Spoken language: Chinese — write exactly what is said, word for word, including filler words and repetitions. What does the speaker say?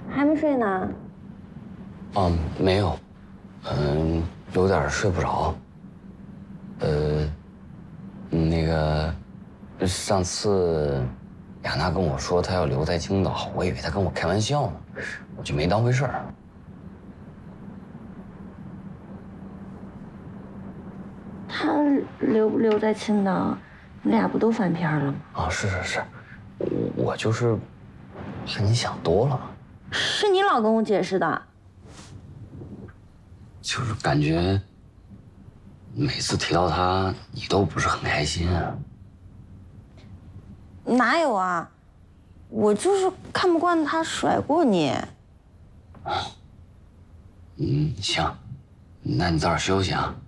还没睡呢？ 哦，没有，嗯，有点睡不着。呃，那个，上次雅娜跟我说她要留在青岛，我以为她跟我开玩笑呢，我就没当回事儿。 他留不留在青岛，你俩不都翻篇了吗？ 啊，是是是，我我就是怕你想多了。 是你老跟我解释的。 就是感觉每次提到他，你都不是很开心啊。 哪有啊？我就是看不惯他甩过你。 嗯，行，那你早点休息啊。